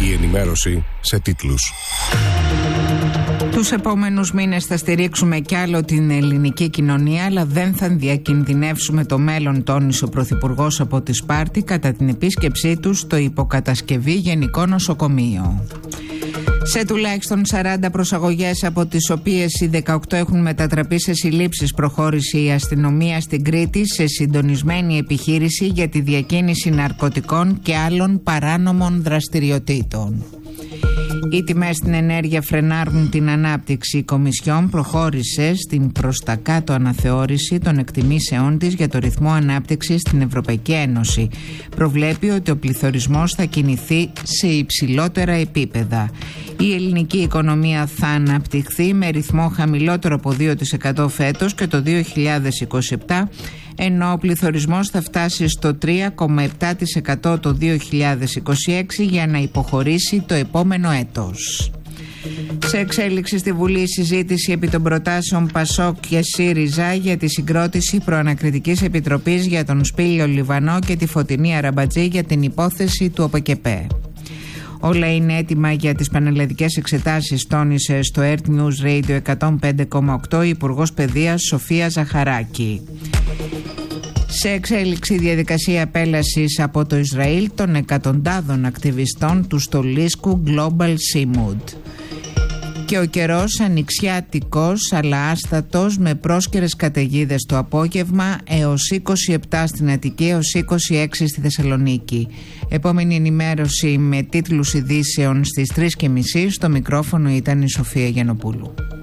Η ενημέρωση σε τίτλους. Τους επόμενους μήνες θα στηρίξουμε κι άλλο την ελληνική κοινωνία, αλλά δεν θα διακινδυνεύσουμε το μέλλον, τόνισε ο Πρωθυπουργός από τη Σπάρτη κατά την επίσκεψή του στο υποκατασκευή Γενικό Νοσοκομείο. Σε τουλάχιστον 40 προσαγωγές, από τις οποίες οι 18 έχουν μετατραπεί σε συλλήψεις, προχώρησε η αστυνομία στην Κρήτη σε συντονισμένη επιχείρηση για τη διακίνηση ναρκωτικών και άλλων παράνομων δραστηριοτήτων. Οι τιμές στην ενέργεια φρενάρουν την ανάπτυξη. Η Κομισιόν προχώρησε στην προς τα κάτω αναθεώρηση των εκτιμήσεών της για το ρυθμό ανάπτυξης στην Ευρωπαϊκή Ένωση. Προβλέπει ότι ο πληθωρισμός θα κινηθεί σε υψηλότερα επίπεδα. Η ελληνική οικονομία θα αναπτυχθεί με ρυθμό χαμηλότερο από 2% φέτος και το 2027, ενώ ο πληθωρισμός θα φτάσει στο 3,7% το 2026 για να υποχωρήσει το επόμενο έτος. Σε εξέλιξη στη Βουλή η συζήτηση επί των προτάσεων Πασόκ και ΣΥΡΙΖΑ για τη συγκρότηση προανακριτικής επιτροπής για τον Σπύλιο Λιβανό και τη Φωτεινή Αραμπατζή για την υπόθεση του ΟΠΕΚΕΠΕ. Όλα είναι έτοιμα για τις πανελλαδικές εξετάσεις, τόνισε στο Earth News Radio 105,8 η Υπουργός Παιδείας Σοφία Ζαχαράκη. Σε εξέλιξη διαδικασία απέλασης από το Ισραήλ των εκατοντάδων ακτιβιστών του στολίσκου Global Seamood. Και ο καιρός ανοιξιάτικος αλλά άστατος με πρόσκαιρες καταιγίδες το απόγευμα, έως 27 στην Αττική, έως 26 στη Θεσσαλονίκη. Επόμενη ενημέρωση με τίτλους ειδήσεων στις 3:30. Στο μικρόφωνο ήταν η Σοφία Γιαννοπούλου.